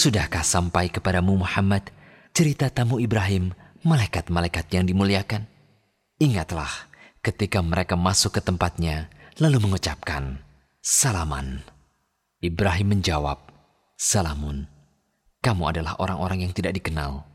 Sudahkah sampai kepadamu Muhammad cerita tamu Ibrahim, malaikat-malaikat yang dimuliakan? Ingatlah ketika mereka masuk ke tempatnya lalu mengucapkan, "Salaman." Ibrahim menjawab, "Salamun. Kamu adalah orang-orang yang tidak dikenal."